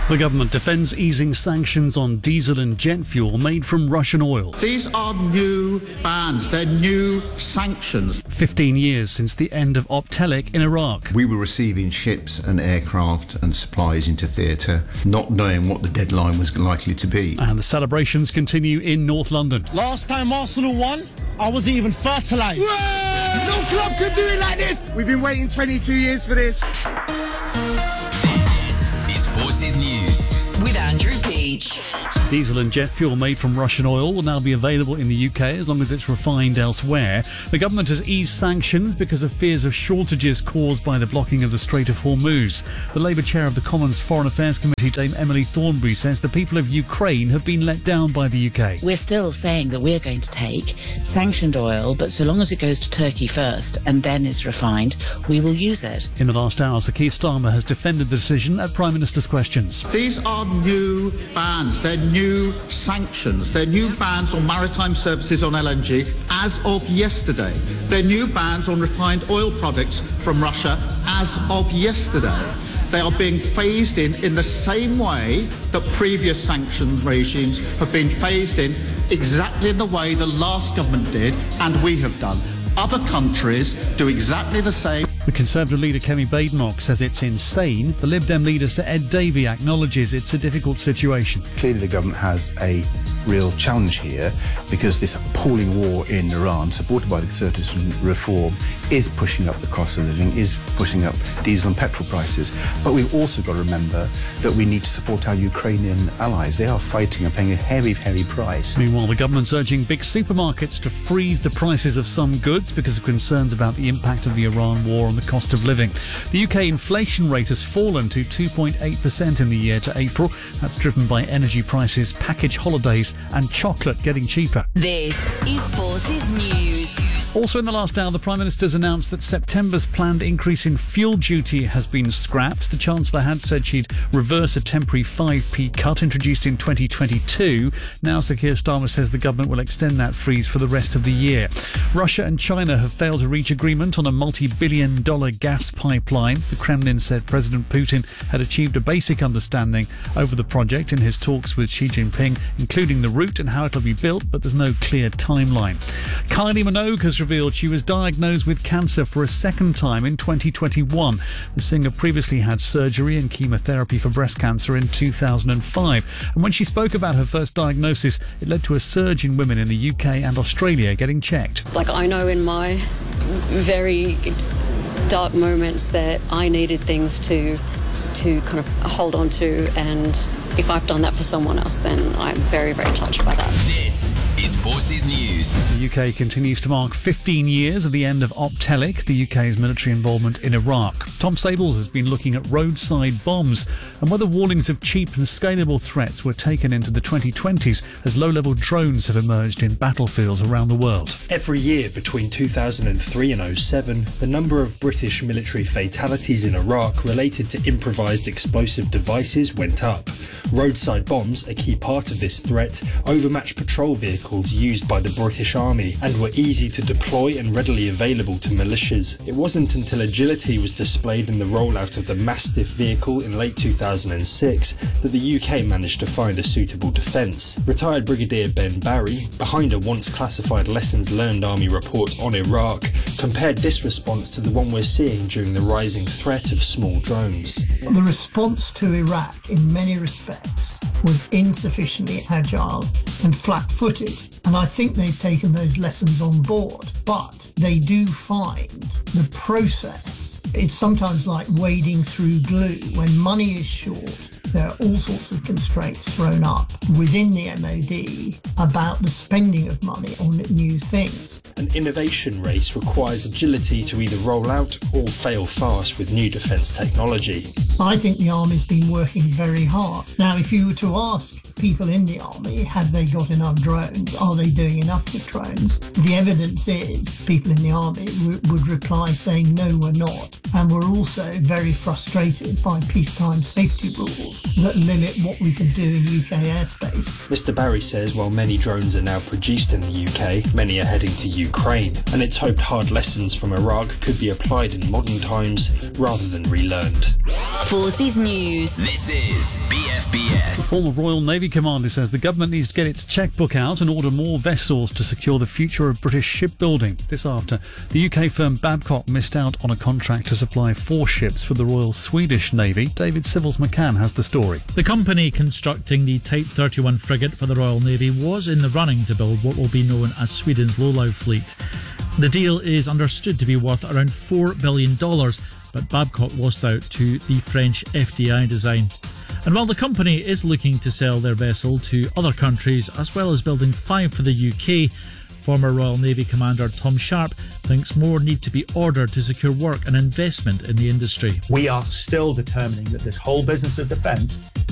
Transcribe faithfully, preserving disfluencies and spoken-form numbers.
The government defends easing sanctions on diesel and jet fuel made from Russian oil. These are new bans, they're new sanctions. fifteen years since the end of Optelic in Iraq. We were receiving ships and aircraft and supplies into theatre, not knowing what the deadline was likely to be. And the celebrations continue in North London. Last time Arsenal won, I wasn't even fertilised. No club could do it like this. We've been waiting twenty-two years for this. Forces News with Andrew Peach. Diesel and jet fuel made from Russian oil will now be available in the U K as long as it's refined elsewhere. The government has eased sanctions because of fears of shortages caused by the blocking of the Strait of Hormuz. The Labour chair of the Commons Foreign Affairs Committee, Dame Emily Thornberry, says the people of Ukraine have been let down by the U K. We're still saying that we're going to take sanctioned oil, but so long as it goes to Turkey first and then is refined, we will use it. In the last hour, Sir Keir Starmer has defended the decision at Prime Minister's questions. These are new bans, they're new sanctions, they're new bans on maritime services on L N G as of yesterday. They're new bans on refined oil products from Russia as of yesterday. They are being phased in in the same way that previous sanctions regimes have been phased in, exactly in the way the last government did and we have done. Other countries do exactly the same. The Conservative leader Kemi Badenoch says it's insane. The Lib Dem leader Sir Ed Davey acknowledges it's a difficult situation. Clearly the government has a real challenge here because this appalling war in Iran, supported by the Conservatives and Reform, is pushing up the cost of living, is pushing up diesel and petrol prices. But we've also got to remember that we need to support our Ukrainian allies. They are fighting and paying a heavy, heavy price. Meanwhile, the government's urging big supermarkets to freeze the prices of some goods because of concerns about the impact of the Iran war on the cost of living. The U K inflation rate has fallen to two point eight percent in the year to April. That's driven by energy prices, package holidays and chocolate getting cheaper. This is Forces News. Also in the last hour, the Prime Minister's announced that September's planned increase in fuel duty has been scrapped. The Chancellor had said she'd reverse a temporary five p cut introduced in twenty twenty-two. Now Sir Keir Starmer says the government will extend that freeze for the rest of the year. Russia and China have failed to reach agreement on a multi-billion dollar gas pipeline. The Kremlin said President Putin had achieved a basic understanding over the project in his talks with Xi Jinping, including the route and how it'll be built, but there's no clear timeline. Kylie Minogue has revealed she was diagnosed with cancer for a second time in twenty twenty-one. The singer previously had surgery and chemotherapy for breast cancer in two thousand five. And when she spoke about her first diagnosis, it led to a surge in women in the U K and Australia getting checked. Like, I know in my very dark moments that I needed things to to kind of hold on to, and if I've done that for someone else, then I'm very, very touched by that. This is Forces News. The U K continues to mark fifteen years of the end of Optelic, the U K's military involvement in Iraq. Tom Sables has been looking at roadside bombs and whether warnings of cheap and scalable threats were taken into the twenty twenties as low-level drones have emerged in battlefields around the world. Every year between two thousand three and oh seven, the number of British military fatalities in Iraq related to improvised explosive devices went up. Roadside bombs, a key part of this threat, overmatched patrol vehicles used by the British Army and were easy to deploy and readily available to militias. It wasn't until agility was displayed in the rollout of the Mastiff vehicle in late two thousand six that the U K managed to find a suitable defence. Retired Brigadier Ben Barry, behind a once classified Lessons Learned Army report on Iraq, compared this response to the one we're seeing during the rising threat of small drones. The response to Iraq, in many respects, was insufficiently agile and flat-footed. And I think they've taken those lessons on board. But they do find the process, it's sometimes like wading through glue. When money is short, there are all sorts of constraints thrown up within the M O D about the spending of money on new things. An innovation race requires agility to either roll out or fail fast with new defence technology. I think the Army's been working very hard. Now, if you were to ask people in the army, have they got enough drones? Are they doing enough with drones? The evidence is people in the army w- would reply saying, no, we're not. And we're also very frustrated by peacetime safety rules that limit what we can do in U K airspace. Mister Barry says while many drones are now produced in the U K, many are heading to Ukraine, and it's hoped hard lessons from Iraq could be applied in modern times rather than relearned. Forces News. This is B F B S. The former Royal Navy commander says the government needs to get its chequebook out and order more vessels to secure the future of British shipbuilding. This after the U K firm Babcock missed out on a contract to supply four ships for the Royal Swedish Navy. David Civils McCann has the story. The company constructing the Type thirty-one frigate for the Royal Navy was in the running to build what will be known as Sweden's Lowlight fleet. The deal is understood to be worth around four billion dollars, but Babcock lost out to the French F D I design. And while the company is looking to sell their vessel to other countries, as well as building five for the U K, former Royal Navy Commander Tom Sharp thinks more need to be ordered to secure work and investment in the industry. We are still determining that this whole business of defence